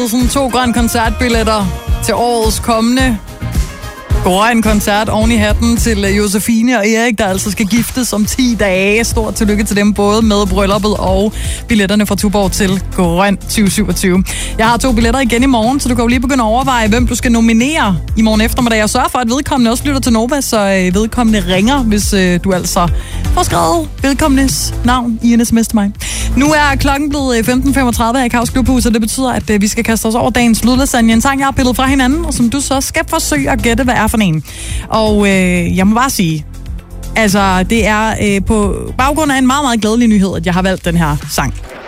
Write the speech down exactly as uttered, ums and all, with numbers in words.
givet sådan to grønne koncertbilletter til årets kommende grøn koncert oven i hatten til Josefine og Erik, der altså skal giftes om ti dage. Stort tillykke til dem, både med brylluppet og billetterne fra Tuborg til Grøn tyve syvogtyve. Jeg har to billetter igen i morgen, så du kan jo lige begynde at overveje, hvem du skal nominere i morgen eftermiddag. Jeg sørger for, at vedkommende også lytter til Nova, så vedkommende ringer, hvis du altså får skrevet vedkommendes navn i en sms til mig. Nu er klokken blevet femten femogtredive her i Kaos Klubhus, og det betyder, at vi skal kaste os over dagens lydlasagne. En sang, jeg har pillet fra hinanden, og som du så skal forsøge at gætte, hvad er for en. Og øh, jeg må bare sige, altså det er øh, på baggrund af en meget, meget glædelig nyhed, at jeg har valgt den her sang.